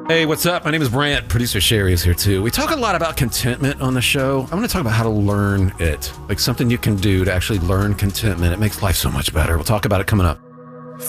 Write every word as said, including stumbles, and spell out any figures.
Hey, what's up? My name is Brant. Producer Sherry is here too. We talk a lot about contentment on the show. I want to talk about how to learn it, like something you can do to actually learn contentment. It makes life so much better. We'll talk about it coming up.